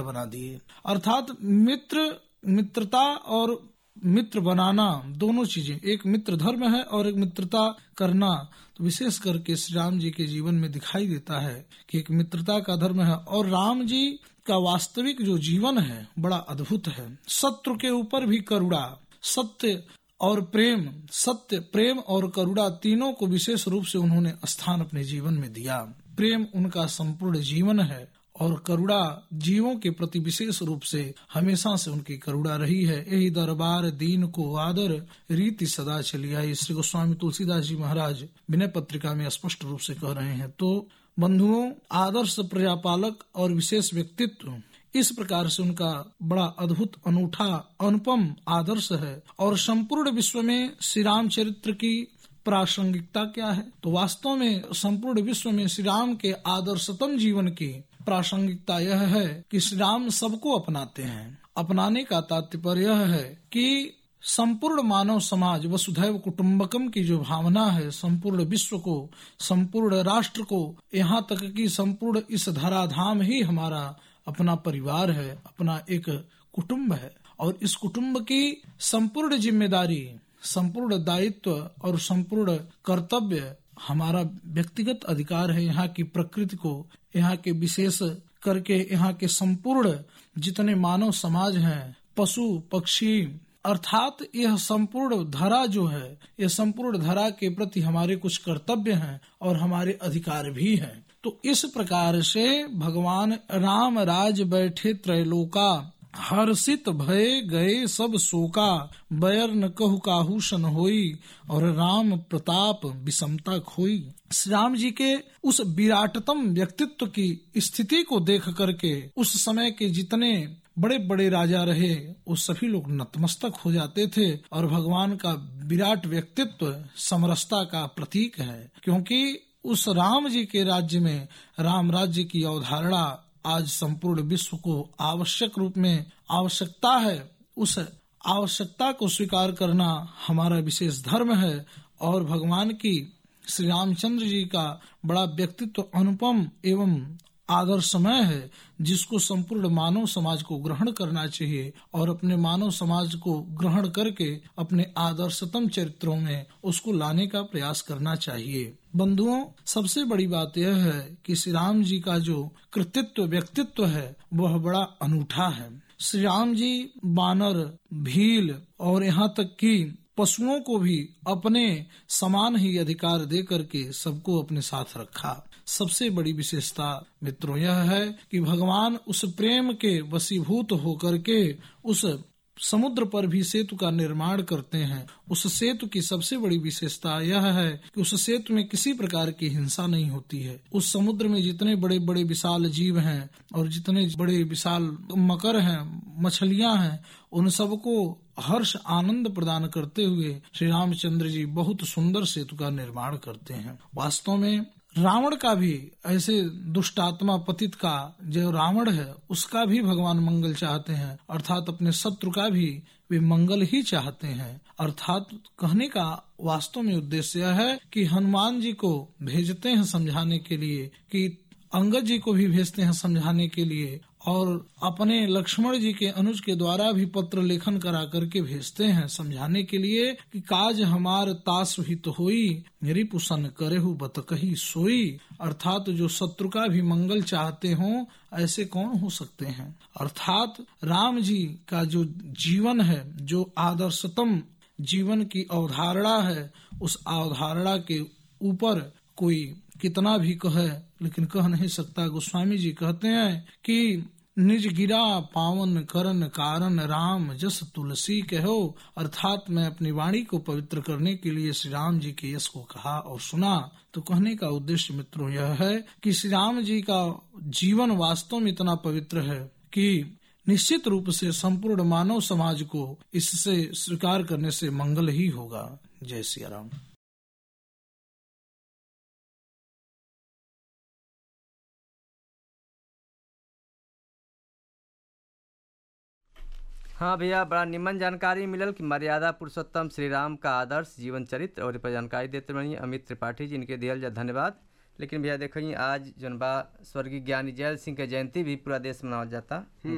बना दिए। अर्थात मित्रता और मित्र बनाना दोनों चीजें, एक मित्र धर्म है और एक मित्रता करना, तो विशेष करके श्री राम जी के जीवन में दिखाई देता है कि एक मित्रता का धर्म है। और राम जी का वास्तविक जो जीवन है बड़ा अद्भुत है। शत्रु के ऊपर भी करुणा, सत्य प्रेम और करुणा तीनों को विशेष रूप से उन्होंने स्थान अपने जीवन में दिया। प्रेम उनका संपूर्ण जीवन है और करुणा जीवों के प्रति विशेष रूप से हमेशा से उनकी करुणा रही है। यही दरबार दीन को आदर रीति सदा चली आई, श्री गोस्वामी तुलसीदास जी महाराज विनय पत्रिका में स्पष्ट रूप से कह रहे हैं। तो बंधुओं, आदर्श प्रजापालक और विशेष व्यक्तित्व, इस प्रकार से उनका बड़ा अद्भुत, अनूठा, अनुपम आदर्श है। और संपूर्ण विश्व में श्री रामचरित्र की प्रासंगिकता क्या है? तो वास्तव में संपूर्ण विश्व में श्री राम के आदर्शतम जीवन की प्रासंगिकता यह है कि श्री राम सबको अपनाते हैं। अपनाने का तात्पर्य यह है कि संपूर्ण मानव समाज, वसुधैव कुटुम्बकम की जो भावना है, संपूर्ण विश्व को, संपूर्ण राष्ट्र को, यहाँ तक कि संपूर्ण इस धराधाम ही हमारा अपना परिवार है, अपना एक कुटुंब है। और इस कुटुंब की संपूर्ण जिम्मेदारी, संपूर्ण दायित्व और संपूर्ण कर्तव्य हमारा व्यक्तिगत अधिकार है। यहाँ की प्रकृति को, यहाँ के विशेष करके यहाँ के संपूर्ण जितने मानव समाज हैं, पशु पक्षी, अर्थात यह संपूर्ण धरा जो है, यह संपूर्ण धरा के प्रति हमारे कुछ कर्तव्य हैं और हमारे अधिकार भी हैं। तो इस प्रकार से भगवान राम राज बैठे त्रैलोका, हर्षित भय गए सब शोका, बैर न कहु काहू सन होई, और राम प्रताप विषमता खोई। श्री राम जी के उस विराटतम व्यक्तित्व की स्थिति को देख करके उस समय के जितने बड़े बड़े राजा रहे वो सभी लोग नतमस्तक हो जाते थे। और भगवान का विराट व्यक्तित्व समरसता का प्रतीक है, क्योंकि उस राम जी के राज्य में राम राज्य की अवधारणा आज संपूर्ण विश्व को आवश्यक रूप में आवश्यकता है। उस आवश्यकता को स्वीकार करना हमारा विशेष धर्म है। और भगवान की श्री रामचंद्र जी का बड़ा व्यक्तित्व अनुपम एवं आदर्शमय है, जिसको संपूर्ण मानव समाज को ग्रहण करना चाहिए और अपने मानव समाज को ग्रहण करके अपने आदर्शतम चरित्रों में उसको लाने का प्रयास करना चाहिए। बंधुओं, सबसे बड़ी बात यह है कि श्री राम जी का जो कृतित्व व्यक्तित्व है वह बड़ा अनूठा है। श्री राम जी बानर, भील और यहाँ तक कि पशुओं को भी अपने समान ही अधिकार दे करके सबको अपने साथ रखा। सबसे बड़ी विशेषता मित्रों यह है कि भगवान उस प्रेम के वशीभूत होकर के उस समुद्र पर भी सेतु का निर्माण करते हैं। उस सेतु की सबसे बड़ी विशेषता यह है कि उस सेतु में किसी प्रकार की हिंसा नहीं होती है। उस समुद्र में जितने बड़े बड़े विशाल जीव हैं और जितने बड़े विशाल मकर हैं, मछलियां हैं, उन सबको हर्ष आनंद प्रदान करते हुए श्री रामचंद्र जी बहुत सुंदर सेतु का निर्माण करते हैं। वास्तव में रावण का भी, ऐसे दुष्टात्मा पतित का जो रावण है, उसका भी भगवान मंगल चाहते हैं, अर्थात अपने शत्रु का भी वे मंगल ही चाहते हैं। अर्थात कहने का वास्तव में उद्देश्य यह है कि हनुमान जी को भेजते हैं समझाने के लिए, कि अंगद जी को भी भेजते हैं समझाने के लिए, और अपने लक्ष्मण जी के अनुज के द्वारा भी पत्र लेखन करा करके भेजते हैं समझाने के लिए कि काज हमार तास हित होई, रिपुसन करेहु बत कही सोई। अर्थात जो शत्रु का भी मंगल चाहते हों ऐसे कौन हो सकते हैं। अर्थात राम जी का जो जीवन है, जो आदर्शतम जीवन की अवधारणा है, उस अवधारणा के ऊपर कोई कितना भी कहे लेकिन कह नहीं सकता। गोस्वामी जी कहते हैं कि निज गिरा पावन करन कारण राम जस तुलसी कहो। अर्थात मैं अपनी वाणी को पवित्र करने के लिए श्री राम जी के यश को कहा और सुना। तो कहने का उद्देश्य मित्रों यह है कि श्री राम जी का जीवन वास्तव में इतना पवित्र है कि निश्चित रूप से संपूर्ण मानव समाज को इससे स्वीकार करने से मंगल ही होगा। जय सिया राम। हाँ भैया, बड़ा निम्न जानकारी मिलल कि मर्यादा पुरुषोत्तम श्री राम का आदर्श जीवन चरित्र और पर जानकारी देते बनी अमित त्रिपाठी जी, इनके दियल जा धन्यवाद। लेकिन भैया देखिए आज जौन बा स्वर्गीय ज्ञानी जैल सिंह के जयंती भी पूरा देश मनावल जाता।